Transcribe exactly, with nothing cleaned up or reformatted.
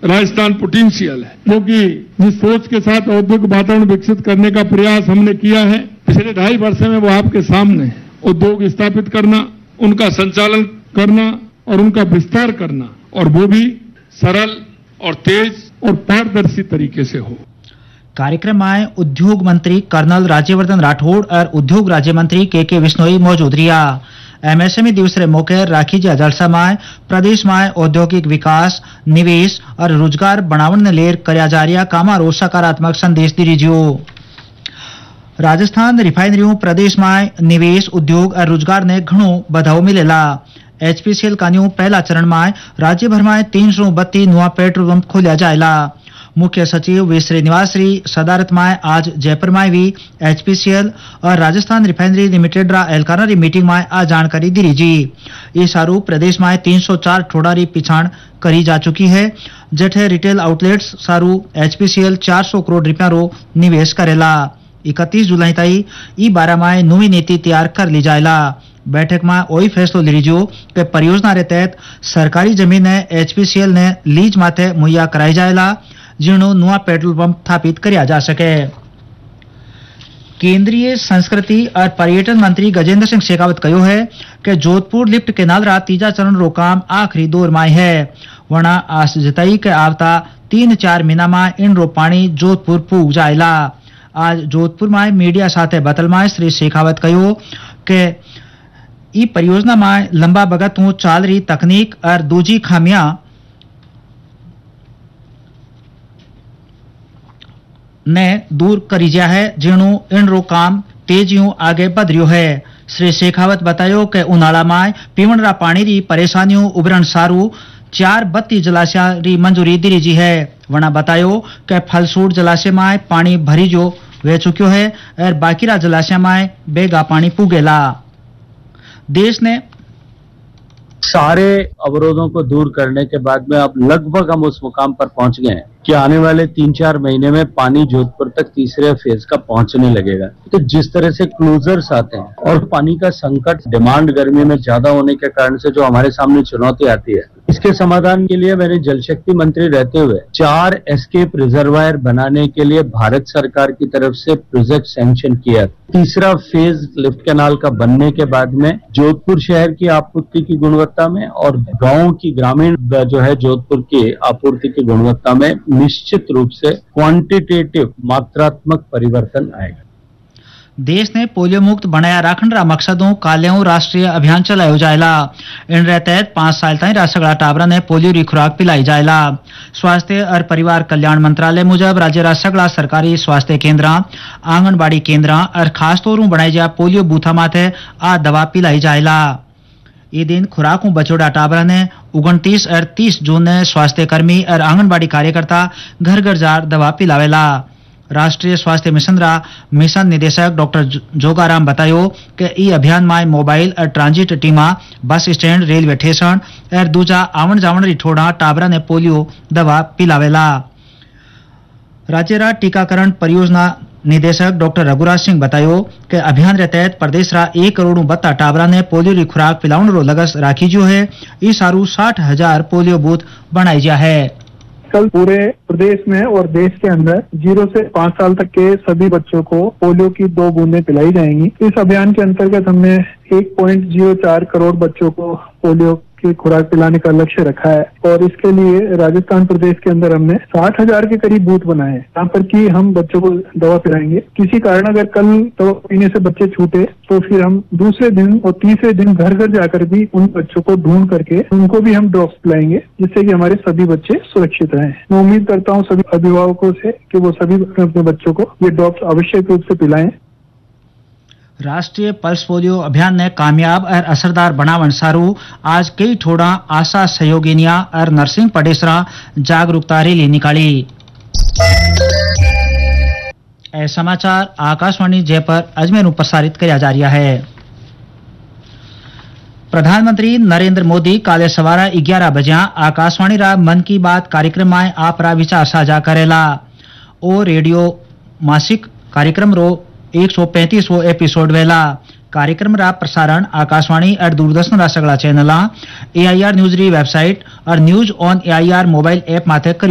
Rajasthan potential है, क्योंकि जिस सोच के साथ औद्योगिक वातावरण विकसित करने का प्रयास हमने किया है पिछले ढाई वर्ष में, वो आपके सामने उद्योग स्थापित करना, उनका संचालन करना और उनका विस्तार करना, और वो भी सरल और तेज और पारदर्शी तरीके से हो। कार्यक्रम में उद्योग मंत्री कर्नल राज्यवर्धन राठौड़ और उद्योग राज्य मंत्री के के बिश्नोई मौजूद रहा। एमएसएमई दिवस रे मौके राखी जा जलसा में प्रदेश में औद्योगिक विकास, निवेश और रोजगार बनावन ने लेर कर्या जा रहा कामा रो सकारात्मक संदेश दी रिजियो। राजस्थान रिफाइनरियों प्रदेश में निवेश, उद्योग और रोजगार ने घणो बधाव मिलेला। एचपीसीएल का न्यू पहला चरण में राज्य भर में तीन सौ बत्तीस नुआ पेट्रोल पंप खोलिया जाएला। मुख्य सचिव वी श्रीनिवास री सदारत में आज जयपुर में भी एचपीसीएल और राजस्थान रिफाइनरी लिमिटेड रा एलकाना री मीटिंग में आ जानकारी दी जी। इस सारू प्रदेश में तीन सौ चार ठोड़ा री पिछाण करी जा चुकी है, जेठे रिटेल आउटलेट्स सारू एचपीसीएल चार सौ करोड़ रुपया रो निवेश करेला। इकतीस जुलाई तई ई बारह में नवी नीति तैयार कर ली जाएला। बैठक में वही फैसलो लीजो कि परियोजना के तहत सरकारी जमीन ने एचपीसीएल ने लीज माथे मुहैया कराई जाएला, जिनो नुआ पेट्रोल पंप स्थापित किया जा सके। केंद्रीय संस्कृति और पर्यटन मंत्री गजेंद्र सिंह शेखावत कहो है कि जोधपुर लिफ्ट केनाल रा तीजा चरण रो काम आखिरी दौर में है। वना आस जताई के आवता तीन चार महीना में इन रो पानी जोधपुर पूग जाएला। आज जोधपुर में मीडिया साथे बतल में श्री शेखावत कहो कि ई परियोजना में लंबा बगत चाल रही तकनीक और दूजी खामियां ने दूर करी जा है, जिनु इन रो काम तेजियों आगे बढ़ रियो है। श्री शेखावत बतायो कि उनाला में पीवण रा पानी री परेशानियों उभरण सारू चार बत्ती जलाशय री मंजूरी दी जी है। वना बतायो कि फलसूट जलाशय में पानी भरी जो वे चुक्यो है और बाकीरा जलाशय में बेगा पानी पुगेला। देश ने सारे अवरोधों को दूर करने के बाद में अब लगभग हम उस मुकाम पर पहुंच गए हैं कि आने वाले तीन चार महीने में पानी जोधपुर तक तीसरे फेज का पहुंचने लगेगा। तो जिस तरह से क्लोजर्स आते हैं और पानी का संकट, डिमांड गर्मी में ज्यादा होने के कारण से जो हमारे सामने चुनौती आती है, इसके समाधान के लिए मैंने जल शक्ति मंत्री रहते हुए चार एस्केप रिजर्वायर बनाने के लिए भारत सरकार की तरफ से प्रोजेक्ट सैंक्शन किया। तीसरा फेज लिफ्ट कैनाल का बनने के बाद में जोधपुर शहर की आपूर्ति की गुणवत्ता में और गांव की ग्रामीण जो है जोधपुर की आपूर्ति की गुणवत्ता में निश्चित रूप से क्वांटिटेटिव मात्रात्मक परिवर्तन आएगा। देश ने पोलियो मुक्त बनाया राखण रा मकसदों काल्याओं राष्ट्रीय अभियान चलायो जाएला। इन रे तहत पांच साल तक रासगड़ा टाबरा ने पोलियो री खुराक पिलाई जाएला। स्वास्थ्य और परिवार कल्याण मंत्रालय मुजब राज्य रासगड़ा सरकारी स्वास्थ्य केंद्र, आंगनबाड़ी केंद्र और खासतौर बनाई जा पोलियो बूथा माथे आ दवा पिलाई जाएला। ये दिन खुराकों बचोड़ा टाबरा ने उनतीस और तीस जून ने स्वास्थ्य कर्मी और आंगनबाड़ी कार्यकर्ता घर घर जार दवा पिलावेला। राष्ट्रीय स्वास्थ्य मिशन रा मिशन निदेशक डॉक्टर जोगाराम बतायो कि ई अभियान में मोबाइल और ट्रांजिट टीमा बस स्टैंड, रेलवे स्टेशन और दूजा आवन जावन री ठोड़ा टाबरा ने पोलियो दवा पिलावेला। राज्य रा टीकाकरण परियोजना निदेशक डॉक्टर रघुराज सिंह बतायो कि अभियान के तहत प्रदेश रा एक करोड़ बत्ता टाबरा ने पोलियो री खुराक पिलाउन रो लगस राखी जो है। इस सारू साठ हजार पोलियो बूथ बनाई जा है। कल पूरे प्रदेश में और देश के अंदर जीरो से पाँच साल तक के सभी बच्चों को पोलियो की दो बूंदें पिलाई जाएंगी। इस अभियान के अंतर्गत हमने एक पॉइंट जीरो चार करोड़ बच्चों को पोलियो की खुराक पिलाने का लक्ष्य रखा है और इसके लिए राजस्थान प्रदेश के अंदर हमने साठ हजार के करीब बूथ बनाए हैं, जहाँ पर कि हम बच्चों को दवा पिलाएंगे। किसी कारण अगर कल दवा पीने से बच्चे छूटे तो फिर हम दूसरे दिन और तीसरे दिन घर घर जाकर भी उन बच्चों को ढूंढ करके उनको भी हम ड्रॉप्स पिलाएंगे, जिससे कि हमारे सभी बच्चे सुरक्षित रहें। मैं उम्मीद करता हूँ सभी अभिभावकों से कि वो सभी अपने बच्चों को ये ड्रॉप्स आवश्यक रूप से पिलाएं। राष्ट्रीय पल्स पोलियो अभियान ने कामयाब और असरदार बनावन सारू आज कई ठोड़ा आशा सहयोगिनिया और नर्सिंग पडेसरा जागरूकता रैली निकाली। ए समाचार आकाशवाणी जयपुर अजमेर प्रसारित किया जा रहा है। प्रधानमंत्री नरेंद्र मोदी काले सवारा ग्यारह बजे आकाशवाणी रा मन की बात कार्यक्रम में आप रा विचार साझा करेला। ओ रेडियो मासिक कार्यक्रम रो एक सौ पैंतीसवो एपिसोड वेला। कार्यक्रम रा प्रसारण आकाशवाणी और दूरदर्शन रा सगला चैनल, एआईआर न्यूज री वेबसाइट और news on AIR mobile app माथे